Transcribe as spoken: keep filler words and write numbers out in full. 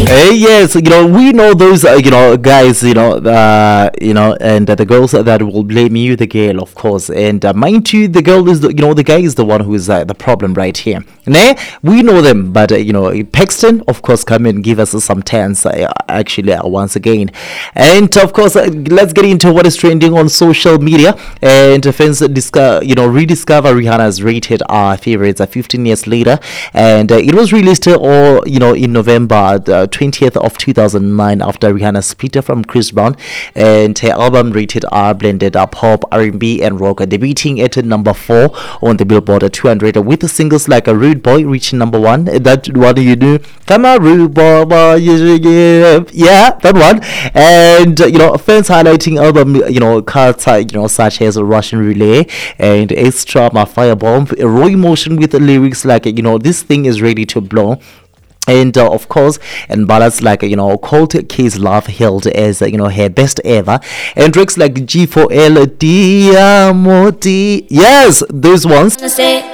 Uh, yes, you know, we know those, uh, you know, guys, you know, uh, you know, and uh, the girls that will blame you, the girl, of course. And uh, mind you, the girl is, the, you know, the guy is the one who is uh, the problem right here. Nah, we know them, but, uh, you know, Paxton, of course, come and give us some tens, uh, actually, uh, once again. And, of course, uh, let's get into what is trending on social media. And uh, fans, discover, you know, rediscover Rihanna's rated R favorites uh, fifteen years later. And uh, it was released, uh, or, you know, in November, the twentieth of two thousand nine, after Rihanna split from Chris Brown, and her album Rated R blended up pop, R and B, and rock, debuting at number four on the Billboard two hundred, with singles like a Rude Boy reaching number one. That what do you do? Come on, Rude Boy, boy, yeah, that one. And you know, fans highlighting album, you know, cuts, you know, such as Russian Relay and Extra, My Firebomb, raw emotion with the lyrics like, you know, this thing is ready to blow. And uh, of course, and ballads like, you know, Cold Case Love held as, uh, you know, her best ever, and tracks like G four L, D, yes, those ones.